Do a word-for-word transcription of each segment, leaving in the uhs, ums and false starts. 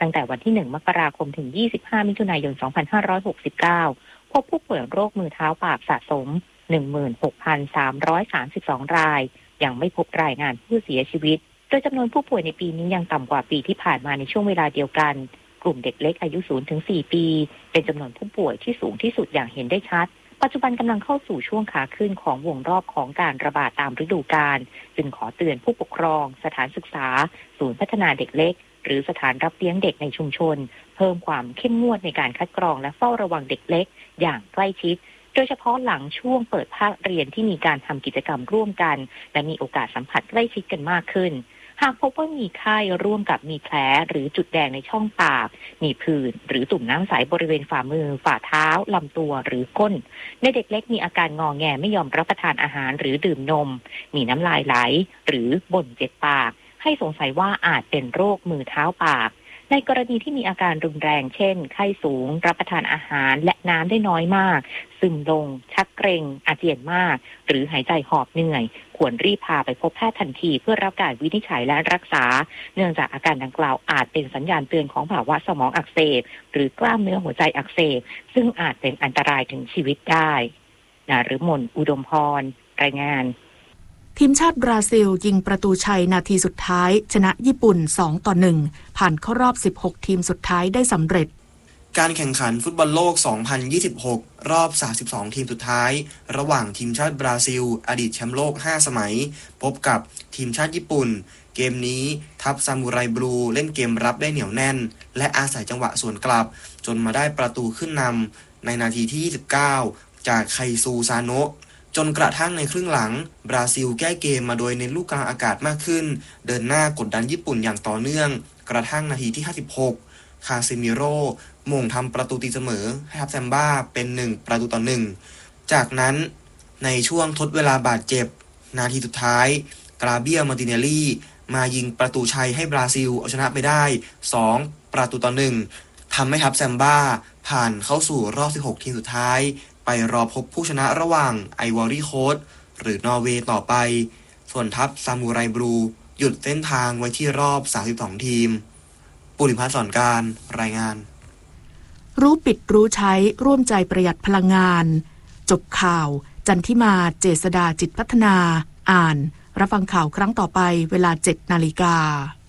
ตั้งแต่วันที่หนึ่งมกราคมถึงยี่สิบห้ามิถุนายนสองพันห้าร้อยหกสิบเก้าพบผู้ป่วยโรคมือเท้าปากสะสม หนึ่งหมื่นหกพันสามร้อยสามสิบสอง รายยังไม่พบรายงานผู้เสียชีวิตโดยจำนวนผู้ป่วยในปีนี้ยังต่ำกว่าปีที่ผ่านมาในช่วงเวลาเดียวกันกลุ่มเด็กเล็กอายุ ศูนย์ถึงสี่ ปีเป็นจำนวนผู้ป่วยที่สูงที่สุดอย่างเห็นได้ชัดปัจจุบันกำลังเข้าสู่ช่วงขาขึ้นของวงรอบของการระบาดตามฤดูกาลจึงขอเตือนผู้ปกครองสถานศึกษาศูนย์พัฒนาเด็กเล็กหรือสถานรับเลี้ยงเด็กในชุมชนเพิ่มความเข้มงวดในการคัดกรองและเฝ้าระวังเด็กเล็กอย่างใกล้ชิดโดยเฉพาะหลังช่วงเปิดภาคเรียนที่มีการทำกิจกรรมร่วมกันและมีโอกาสสัมผัสใกล้ชิดกันมากขึ้นหากพบว่ามีไข้ร่วมกับมีแผลหรือจุดแดงในช่องปากมีผื่นหรือตุ่มน้ำใสบริเวณฝ่ามือฝ่าเท้าลำตัวหรือก้นในเด็กเล็กมีอาการงอแงไม่ยอมรับประทานอาหารหรือดื่มนมมีน้ำลายไหลหรือบ่นเจ็บปากให้สงสัยว่าอาจเป็นโรคมือเท้าปากในกรณีที่มีอาการรุนแรงเช่นไข้สูงรับประทานอาหารและน้ำได้น้อยมากซึมลงชักเกร็งอาเจียนมากหรือหายใจหอบเหนื่อยควรรีบพาไปพบแพทย์ทันทีเพื่อรับการวินิจฉัยและรักษาเนื่องจากอาการดังกล่าวอาจเป็นสัญญาณเตือนของภาวะสมองอักเสบหรือกล้ามเนื้อหัวใจอักเสบซึ่งอาจเป็นอันตรายถึงชีวิตได้นฤมลอุดมพรรายงานทีมชาติบราซิลยิงประตูชัยนาทีสุดท้ายชนะญี่ปุ่น สองต่อหนึ่ง ผ่านเข้ารอบ สิบหก ทีมสุดท้ายได้สำเร็จการแข่งขันฟุตบอลโลก สองพันยี่สิบหก รอบ สามสิบสอง ทีมสุดท้ายระหว่างทีมชาติบราซิลอดีตแชมป์โลก ห้า สมัยพบกับทีมชาติญี่ปุ่นเกมนี้ทัพซามูไรบลูเล่นเกมรับได้เหนียวแน่นและอาศัยจังหวะสวนกลับจนมาได้ประตูขึ้นนำในนาทีที่ ยี่สิบเก้า จากไคซูซาโนะจนกระทั่งในครึ่งหลังบราซิลแก้เกมมาโดยเน้นลูกกลางอากาศมากขึ้นเดินหน้ากดดันญี่ปุ่นอย่างต่อเนื่องกระทั่งนาทีที่ห้าสิบหกคาซิมิโร่โมงทำประตูตีเสมอให้ทัพแซมบ้าเป็นหนึ่งประตูต่อหนึ่งจากนั้นในช่วงทดเวลาบาดเจ็บนาทีสุดท้ายกราเบียมาร์ติเนลลี่มายิงประตูชัยให้บราซิลเอาชนะไปได้สองประตูต่อหนึ่งทำให้ทัพแซมบ้าผ่านเข้าสู่รอบสิบหกทีมสุดท้ายไปรอพบผู้ชนะระหว่างไอวอรี่โคสต์หรือนอร์เวย์ต่อไปส่วนทัพซามูไรบลูหยุดเส้นทางไว้ที่รอบสามสิบสองทีมปุริพัฒน์สอนการรายงานรู้ปิดรู้ใช้ร่วมใจประหยัดพลังงานจบข่าวจันทิมาเจษดาจิตพัฒนาอ่านรับฟังข่าวครั้งต่อไปเวลา เจ็ดนาฬิกา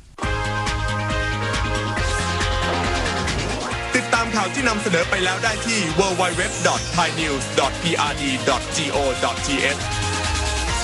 ติดตามข่าวที่นำเสนอไปแล้วได้ที่ ดับเบิลยู ดับเบิลยู ดับเบิลยู ดอท ไทยนิวส์ ดอท พี อาร์ ดี ดอท จี โอ ดอท ที เอช